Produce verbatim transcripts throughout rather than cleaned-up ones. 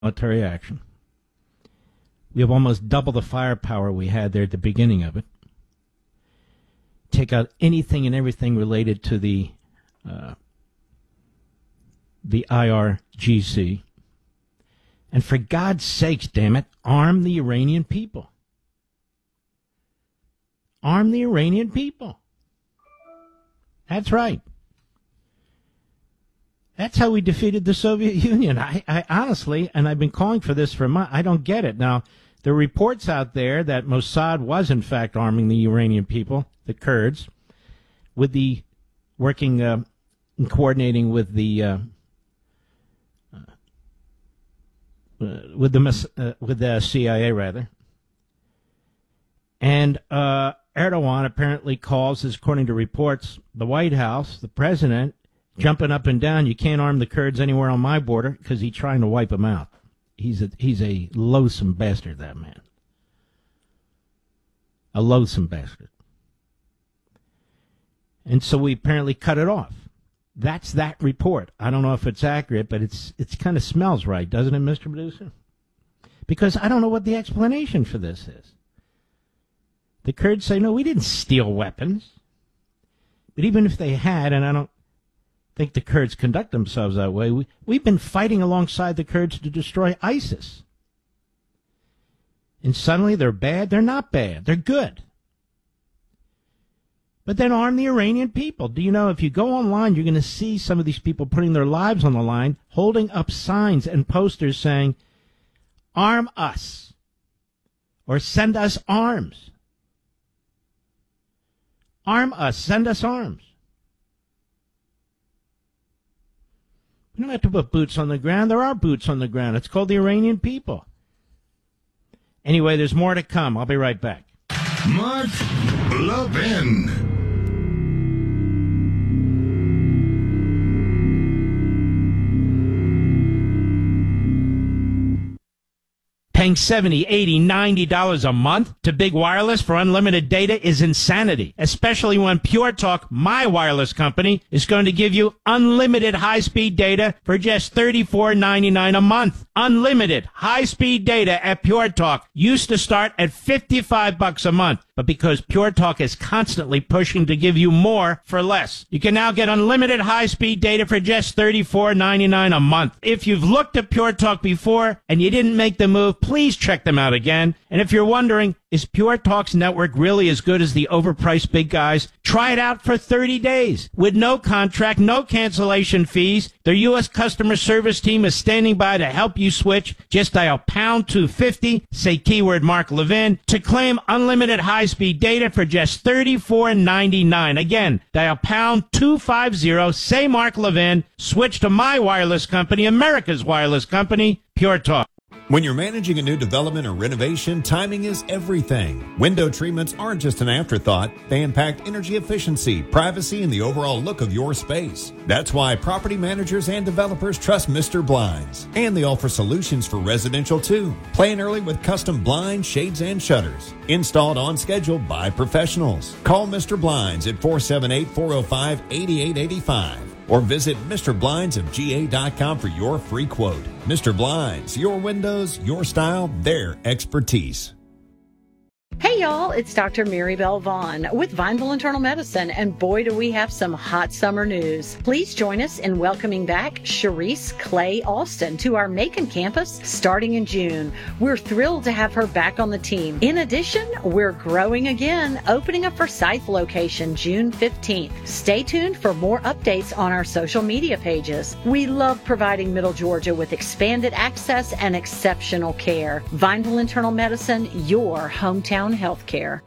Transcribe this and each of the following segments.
military action. We have almost double the firepower we had there at the beginning of it. Take out anything and everything related to the uh, the I R G C. And for God's sakes, damn it, arm the Iranian people. Arm the Iranian people. That's right. That's how we defeated the Soviet Union. I, I honestly, and I've been calling for this for a month, I don't get it. Now, there are reports out there that Mossad was, in fact, arming the Iranian people, the Kurds, with the working uh, and coordinating with the uh, uh, with the uh, with the C I A, rather. And uh, Erdogan apparently calls, as according to reports, the White House, the president, jumping up and down. You can't arm the Kurds anywhere on my border because he's trying to wipe them out. He's a, he's a loathsome bastard, that man. A loathsome bastard. And so we apparently cut it off. That's that report. I don't know if it's accurate, but it's it's kind of smells right, doesn't it, Mister Producer? Because I don't know what the explanation for this is. The Kurds say, no, we didn't steal weapons. But even if they had, and I don't think the Kurds conduct themselves that way, we, we've been fighting alongside the Kurds to destroy ISIS. And suddenly they're bad? They're not bad. They're good. But then arm the Iranian people. Do you know, if you go online, you're going to see some of these people putting their lives on the line, holding up signs and posters saying, arm us, or send us arms. Arm us, send us arms. We don't have to put boots on the ground. There are boots on the ground. It's called the Iranian people. Anyway, there's more to come. I'll be right back. Mark Levin. Paying seventy dollars, eighty dollars, ninety dollars a month to Big Wireless for unlimited data is insanity, especially when Pure Talk, my wireless company, is going to give you unlimited high-speed data for just thirty-four ninety-nine a month. Unlimited high-speed data at Pure Talk used to start at fifty-five bucks a month, but because Pure Talk is constantly pushing to give you more for less, you can now get unlimited high-speed data for just thirty-four ninety-nine a month. If you've looked at Pure Talk before and you didn't make the move, please check them out again. And if you're wondering, is Pure Talk's network really as good as the overpriced big guys? Try it out for thirty days with no contract, no cancellation fees. Their U S customer service team is standing by to help you switch. Just dial pound two fifty, say keyword Mark Levin, to claim unlimited high-speed data for just thirty-four ninety-nine. Again, dial pound two fifty, say Mark Levin, switch to my wireless company, America's wireless company, Pure Talk. When you're managing a new development or renovation, timing is everything. Window treatments aren't just an afterthought. They impact energy efficiency, privacy, and the overall look of your space. That's why property managers and developers trust Mister Blinds. And they offer solutions for residential too. Plan early with custom blinds, shades, and shutters. Installed on schedule by professionals. Call Mister Blinds at four seven eight, four oh five, eight eight eight five. Or visit Mister Blinds of G A dot com for your free quote. Mister Blinds, your windows, your style, their expertise. Hey y'all, it's Doctor Mary Bell Vaughn with Vineville Internal Medicine, and boy do we have some hot summer news. Please join us in welcoming back Sharice Clay Austin to our Macon campus starting in June. We're thrilled to have her back on the team. In addition, we're growing again, opening a Forsyth location June fifteenth. Stay tuned for more updates on our social media pages. We love providing Middle Georgia with expanded access and exceptional care. Vineville Internal Medicine, your hometown healthcare.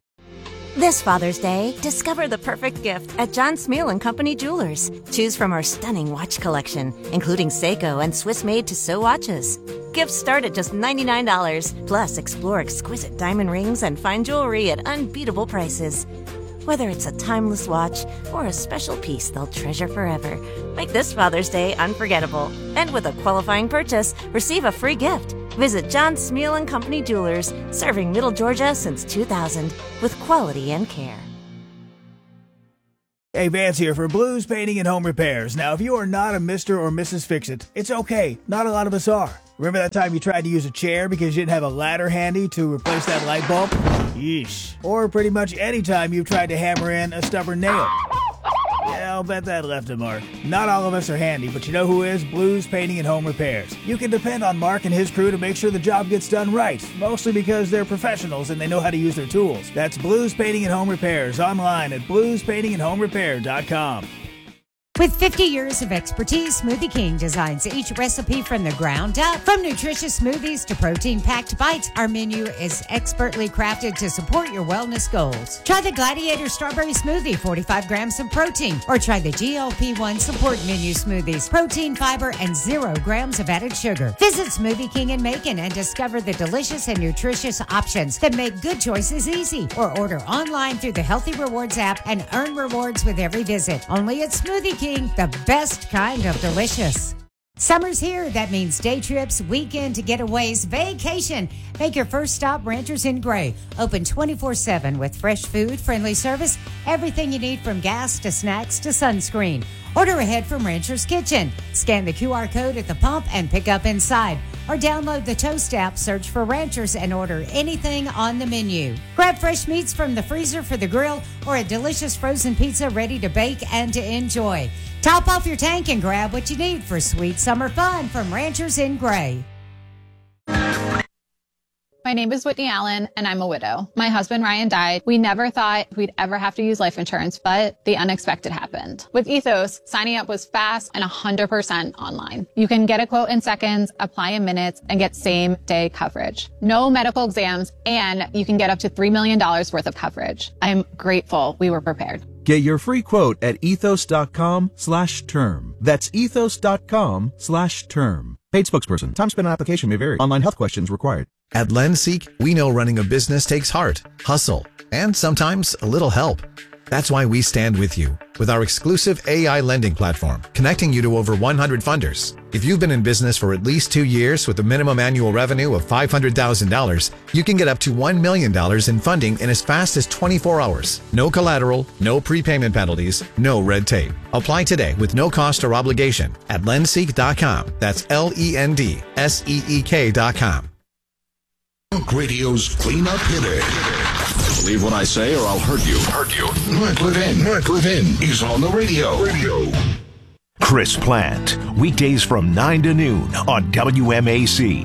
This Father's Day, discover the perfect gift at John Smeal and Company Jewelers. Choose from our stunning watch collection, including Seiko and Swiss-made Tissot watches. Gifts start at just ninety-nine dollars. Plus, explore exquisite diamond rings and fine jewelry at unbeatable prices. Whether it's a timeless watch or a special piece they'll treasure forever, make this Father's Day unforgettable. And with a qualifying purchase, receive a free gift. Visit John Smeal and Company Jewelers, serving Middle Georgia since two thousand with quality and care. Hey, Vance here for Blues Painting and Home Repairs. Now, if you are not a Mister or Missus Fix-It, it's okay. Not a lot of us are. Remember that time you tried to use a chair because you didn't have a ladder handy to replace that light bulb? Yeesh. Or pretty much any time you've tried to hammer in a stubborn nail. Yeah, I'll bet that left a mark. Not all of us are handy, but you know who is? Blues Painting and Home Repairs. You can depend on Mark and his crew to make sure the job gets done right, mostly because they're professionals and they know how to use their tools. That's Blues Painting and Home Repairs, online at blues painting and home repair dot com. With fifty years of expertise, Smoothie King designs each recipe from the ground up. From nutritious smoothies to protein-packed bites, our menu is expertly crafted to support your wellness goals. Try the Gladiator Strawberry Smoothie, forty-five grams of protein. Or try the G L P one Support Menu Smoothies, protein, fiber, and zero grams of added sugar. Visit Smoothie King in Macon and discover the delicious and nutritious options that make good choices easy. Or order online through the Healthy Rewards app and earn rewards with every visit. Only at Smoothie King. The best kind of delicious. Summer's here. That means day trips, weekend getaways, vacation. Make your first stop Ranchers in Gray. Open twenty-four seven with fresh food, friendly service, everything you need from gas to snacks to sunscreen. Order ahead from Rancher's Kitchen. Scan the Q R code at the pump and pick up inside. Or download the Toast app, search for Ranchers, and order anything on the menu. Grab fresh meats from the freezer for the grill or a delicious frozen pizza ready to bake and to enjoy. Top off your tank and grab what you need for sweet summer fun from Ranchers in Gray. My name is Whitney Allen, and I'm a widow. My husband, Ryan, died. We never thought we'd ever have to use life insurance, but the unexpected happened. With Ethos, signing up was fast and one hundred percent online. You can get a quote in seconds, apply in minutes, and get same-day coverage. No medical exams, and you can get up to three million dollars worth of coverage. I'm grateful we were prepared. Get your free quote at ethos.com slash term. That's ethos.com slash term. Paid spokesperson. Time spent on application may vary. Online health questions required. At LendSeek, we know running a business takes heart, hustle, and sometimes a little help. That's why we stand with you with our exclusive A I lending platform, connecting you to over one hundred funders. If you've been in business for at least two years with a minimum annual revenue of five hundred thousand dollars, you can get up to one million dollars in funding in as fast as twenty-four hours. No collateral, no prepayment penalties, no red tape. Apply today with no cost or obligation at lendseek dot com. That's L E N D S E E K dot com. Talk Radio's cleanup hitter. Believe what I say or I'll hurt you. Hurt you. Mark Levin. Mark Levin is on the radio. Radio. Chris Plant, weekdays from nine to noon on W M A C.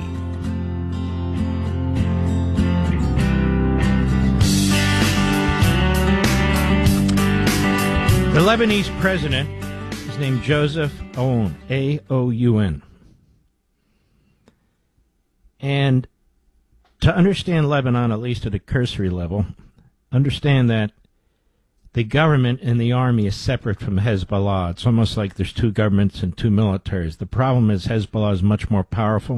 The Lebanese president is named Joseph Aoun, A O U N. And to understand Lebanon, at least at a cursory level, understand that the government and the army is separate from Hezbollah. It's almost like there's two governments and two militaries. The problem is Hezbollah is much more powerful.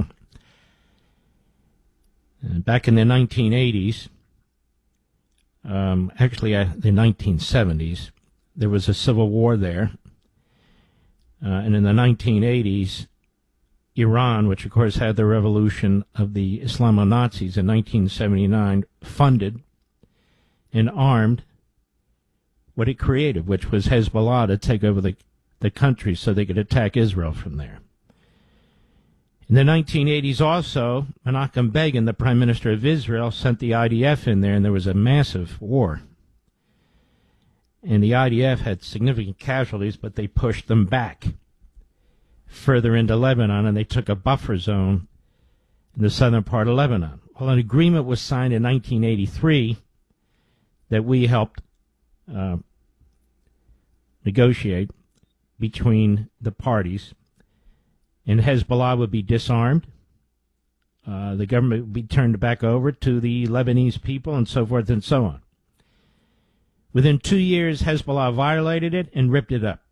And back in the nineteen eighties, um, actually uh, the nineteen seventies, there was a civil war there. Uh, and in the nineteen eighties, Iran, which of course had the revolution of the Islamo-Nazis in nineteen seventy-nine, funded and armed what it created, which was Hezbollah, to take over the, the country so they could attack Israel from there. In the nineteen eighties also, Menachem Begin, the prime minister of Israel, sent the I D F in there, and there was a massive war. And the I D F had significant casualties, but they pushed them back further into Lebanon, and they took a buffer zone in the southern part of Lebanon. Well, an agreement was signed in nineteen eighty-three that we helped uh, negotiate between the parties, and Hezbollah would be disarmed. Uh, the government would be turned back over to the Lebanese people, and so forth and so on. Within two years, Hezbollah violated it and ripped it up.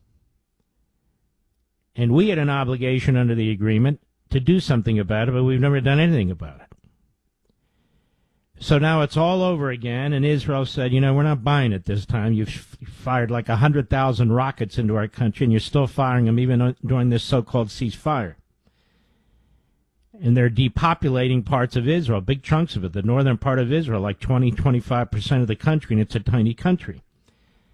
And we had an obligation under the agreement to do something about it, but we've never done anything about it. So now it's all over again, and Israel said, you know, we're not buying it this time. You've fired like one hundred thousand rockets into our country, and you're still firing them even during this so-called ceasefire. And they're depopulating parts of Israel, big chunks of it, the northern part of Israel, like twenty, twenty-five percent of the country, and it's a tiny country.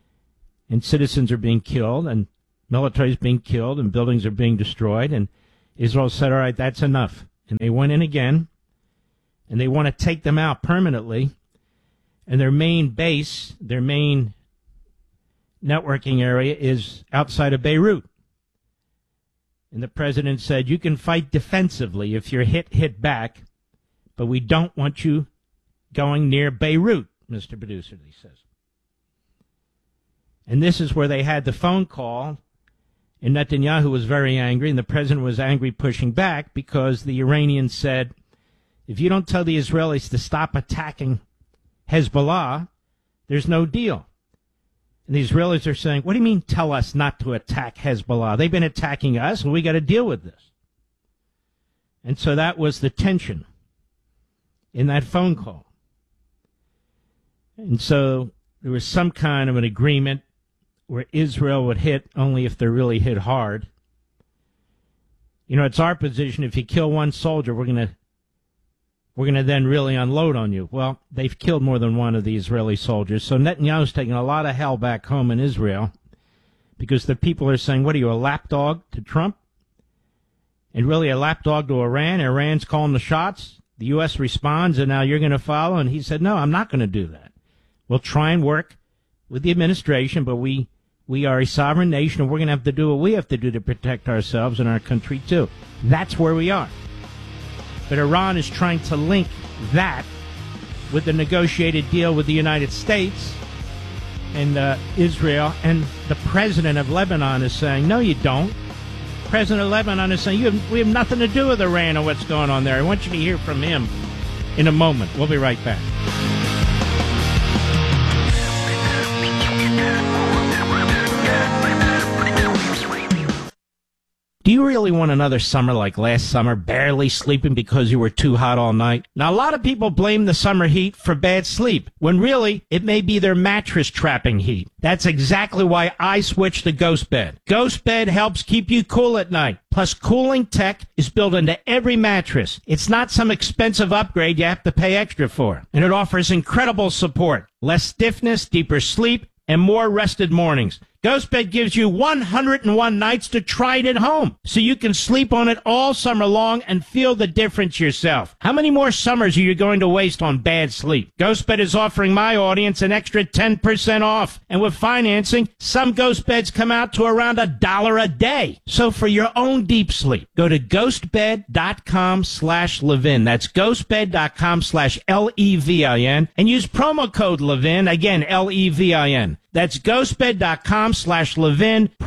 And citizens are being killed, and military is being killed, and buildings are being destroyed, and Israel said, all right, that's enough. And they went in again, and they want to take them out permanently. And their main base, their main networking area is outside of Beirut. And the president said, you can fight defensively if you're hit, hit back, but we don't want you going near Beirut, Mister Producer, he says. And this is where they had the phone call, and Netanyahu was very angry, and the president was angry pushing back because the Iranians said, if you don't tell the Israelis to stop attacking Hezbollah, there's no deal. And the Israelis are saying, what do you mean tell us not to attack Hezbollah? They've been attacking us, and we got to deal with this. And so that was the tension in that phone call. And so there was some kind of an agreement where Israel would hit only if they're really hit hard. You know, it's our position, if you kill one soldier, we're going to we're going to then really unload on you. Well, they've killed more than one of the Israeli soldiers, so Netanyahu's taking a lot of hell back home in Israel because the people are saying, what are you, a lapdog to Trump? And really a lapdog to Iran? Iran's calling the shots. The U S responds, and now you're going to follow? And he said, no, I'm not going to do that. We'll try and work with the administration, but we we are a sovereign nation, and we're going to have to do what we have to do to protect ourselves and our country, too. That's where we are. But Iran is trying to link that with the negotiated deal with the United States and uh, Israel, and the president of Lebanon is saying, no, you don't. The president of Lebanon is saying, you have, we have nothing to do with Iran or what's going on there. I want you to hear from him in a moment. We'll be right back. Do you really want another summer like last summer, barely sleeping because you were too hot all night? Now, a lot of people blame the summer heat for bad sleep, when really, it may be their mattress trapping heat. That's exactly why I switched to Ghost Bed. Ghost Bed helps keep you cool at night. Plus, cooling tech is built into every mattress. It's not some expensive upgrade you have to pay extra for. And it offers incredible support, less stiffness, deeper sleep, and more rested mornings. GhostBed gives you one hundred one nights to try it at home, so you can sleep on it all summer long and feel the difference yourself. How many more summers are you going to waste on bad sleep? GhostBed is offering my audience an extra ten percent off, and with financing, some GhostBeds come out to around a dollar a day. So for your own deep sleep, go to ghostbed.com slash Levin. That's ghostbed.com slash L E V I N, and use promo code Levin, again, L E V I N. That's ghostbed.com slash Levin.